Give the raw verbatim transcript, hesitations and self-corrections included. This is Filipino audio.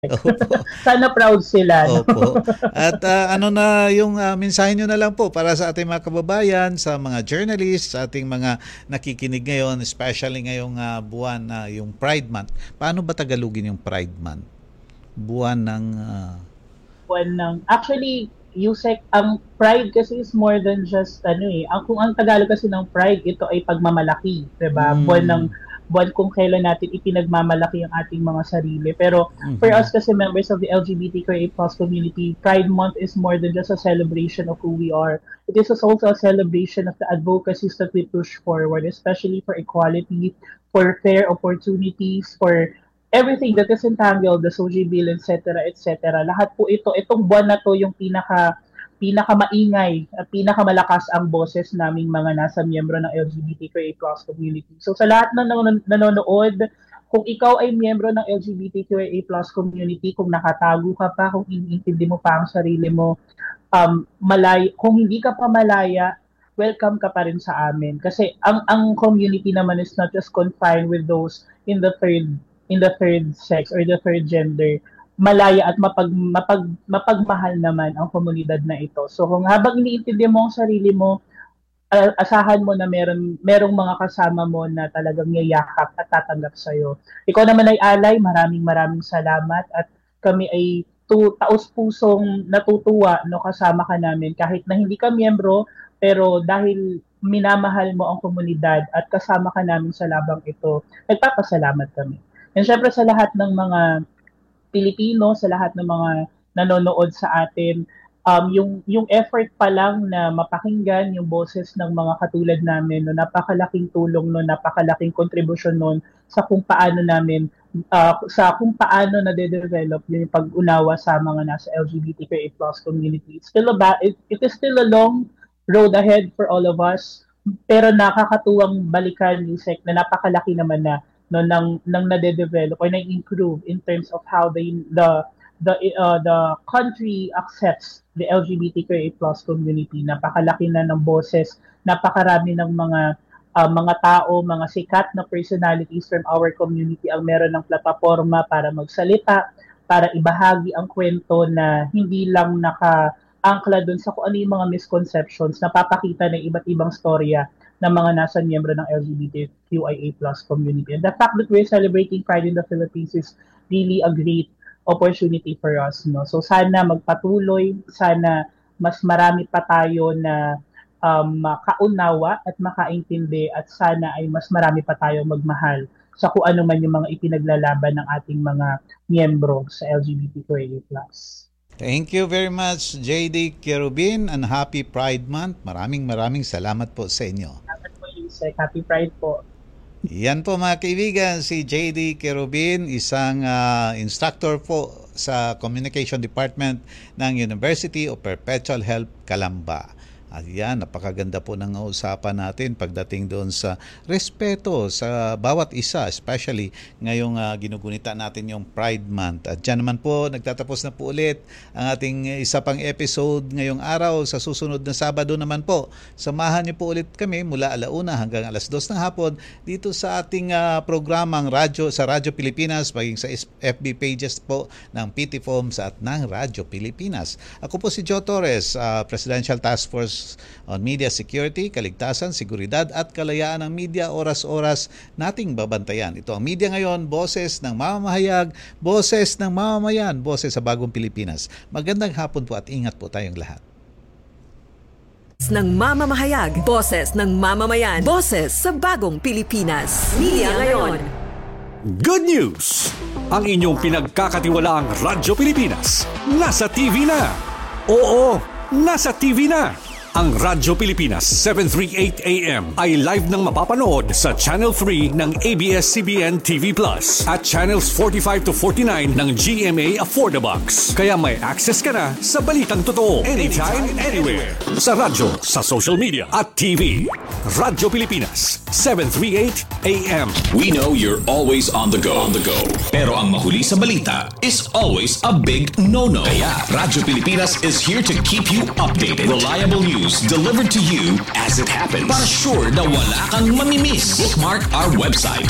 Opo. Sana proud sila. No? Opo. At uh, ano na yung uh, mensahe nyo na lang po para sa ating mga kababayan, sa mga journalists, sa ating mga nakikinig ngayon, especially ngayong uh, buwan na uh, yung Pride Month. Paano ba Tagalogin yung Pride Month? Buwan ng... Uh... Buwan ng... Actually, Yusek, ang Pride kasi is more than just ano eh. Ang, kung ang Tagalog kasi ng Pride, ito ay pagmamalaki. Diba? Mm. Buwan ng... buwan kung kailan natin ipinagmamalaki ang ating mga sarili. Pero mm-hmm. for us kasi members of the L G B T Q I A plus community, Pride Month is more than just a celebration of who we are. It is also a celebration of the advocacies that we push forward, especially for equality, for fair opportunities, for everything that is entangled, the social bill, et cetera, et cetera. Lahat po ito, itong buwan na to yung pinaka pinakamaingay at pinakamalakas ang boses naming mga nasa miyembro ng L G B T Q I A plus community. So sa lahat ng nan- nanonood, kung ikaw ay miyembro ng L G B T Q I A plus community, kung nakatago ka pa, kung iniintindi mo pa ang sarili mo, um, malay, kung hindi ka pa malaya, welcome ka pa rin sa amin. Kasi ang ang community naman is not just confined with those in the third in the third sex or the third gender. Malaya at mapag, mapag, mapagmahal naman ang komunidad na ito. So kung habang iniintindi mo ang sarili mo, uh, asahan mo na meron, merong mga kasama mo na talagang yayakap at tatanggap sa'yo. Ikaw naman ay alay, maraming maraming salamat at kami ay tu, taos-pusong natutuwa no, kasama ka namin kahit na hindi ka miyembro, pero dahil minamahal mo ang komunidad at kasama ka namin sa labang ito, nagpapasalamat kami. And syempre sa lahat ng mga Pilipino, sa lahat ng mga nanonood sa atin, um, yung, yung effort pa lang na mapakinggan yung boses ng mga katulad namin, no, napakalaking tulong, no, napakalaking kontribusyon nun sa kung paano namin, uh, sa kung paano na-develop yung pag-unawa sa mga nasa L G B T Q I A plus community. It's still a ba- it, it is still a long road ahead for all of us, pero nakakatuwang balikan, Yusek, na napakalaki naman na no nang nang nade-develop or nang-improve in terms of how the the the uh, the country accepts the L G B T Q I A plus community. Napakalaki na ng boses, napakarami ng mga uh, mga tao, mga sikat na personalities from our community ang meron ng plataporma para magsalita, para ibahagi ang kwento na hindi lang naka-angkla doon sa kung ano yung mga misconceptions, napapakita ng iba't ibang storya ng mga nasa miyembro ng L G B T Q I A plus community. And the fact that we're celebrating Pride in the Philippines is really a great opportunity for us. No? So sana magpatuloy, sana mas marami pa tayo na um, makaunawa at makaintindi at sana ay mas marami pa tayo magmahal sa kung ano man yung mga ipinaglalaban ng ating mga miyembro sa L G B T Q I A plus. Thank you very much, J D Querubin, and happy Pride Month. Maraming maraming salamat po sa inyo. Salamat po, Yusek. Happy Pride po. Yan po mga kaibigan, si J D Querubin, isang uh, instructor po sa Communication Department ng University of Perpetual Help, Calamba. At yan, napakaganda po ng usapan natin pagdating doon sa respeto sa bawat isa, especially ngayong uh, ginugunita natin yung Pride Month. At dyan naman po, nagtatapos na po ulit ang ating isa pang episode ngayong araw. Sa susunod na Sabado naman po, samahan niyo po ulit kami mula alauna hanggang alas dos ng hapon dito sa ating uh, programang radyo sa Radyo Pilipinas, maging sa F B pages po ng P T F O M S at ng Radyo Pilipinas. Ako po si Joe Torres, uh, Presidential Task Force on Media Security, Kaligtasan, Seguridad at Kalayaan ng Media, oras-oras nating babantayan. Ito ang media ngayon, boses ng mamamahayag, boses ng mamamayan, boses sa bagong Pilipinas. Magandang hapon po at ingat po tayong lahat. Ng mamamahayag, boses ng mamamayan, boses sa bagong Pilipinas. Media ngayon. Good news! Ang inyong pinagkakatiwalaang Radyo Pilipinas nasa T V na. Oo, nasa T V na. Ang Radyo Pilipinas seven thirty-eight A M ay live nang mapapanood sa Channel three ng A B S C B N T V Plus at Channels forty-five to forty-nine ng G M A Affordabox. Kaya may access ka na sa balitang totoo anytime, anywhere. Sa radyo, sa social media at T V. Radyo Pilipinas seven thirty-eight A M. We know you're always on the go. On the go. Pero ang mahuli sa balita is always a big no-no. Kaya Radyo Pilipinas is here to keep you updated. Reliable news delivered to you as it happens. Para sure na wala kang mamimiss. Bookmark our website